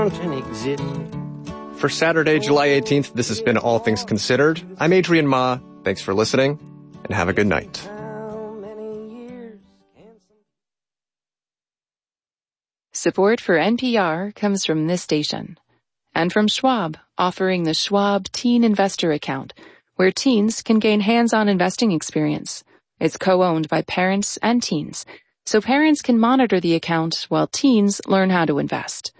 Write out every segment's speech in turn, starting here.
For Saturday, July 18th, this has been All Things Considered. I'm Adrian Ma. Thanks for listening, and have a good night. Support for NPR comes from this station. And from Schwab, offering the Schwab Teen Investor Account, where teens can gain hands-on investing experience. It's co-owned by parents and teens, so parents can monitor the account while teens learn how to invest.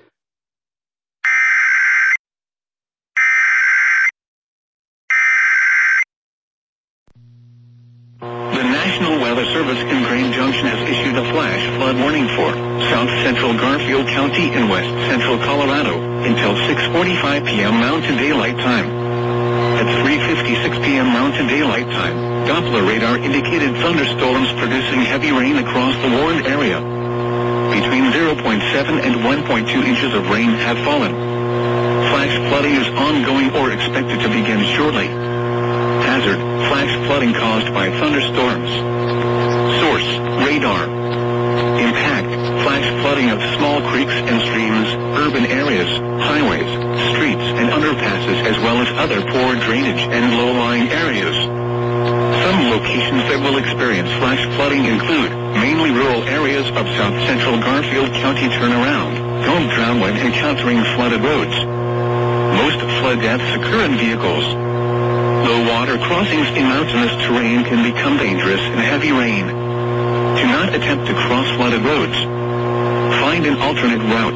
The National Weather Service in Grand Junction has issued a flash flood warning for South Central Garfield County and West Central Colorado until 6:45 p.m. Mountain Daylight Time. At 3:56 p.m. Mountain Daylight Time, Doppler radar indicated thunderstorms producing heavy rain across the warned area. Between 0.7 and 1.2 inches of rain have fallen. Flash flooding is ongoing or expected to begin shortly. Hazard, flash flooding caused by thunderstorms. Source, radar. Impact, flash flooding of small creeks and streams, urban areas, highways, streets and underpasses as well as other poor drainage and low-lying areas. Some locations that will experience flash flooding include mainly rural areas of South Central Garfield County. Turnaround, don't drown when encountering flooded roads. Most flood deaths occur in vehicles. Low water crossings in mountainous terrain can become dangerous in heavy rain. Do not attempt to cross flooded roads. Find an alternate route.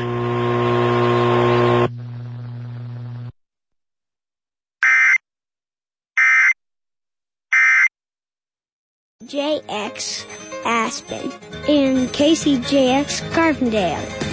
JX Aspen and KCJX Carbondale.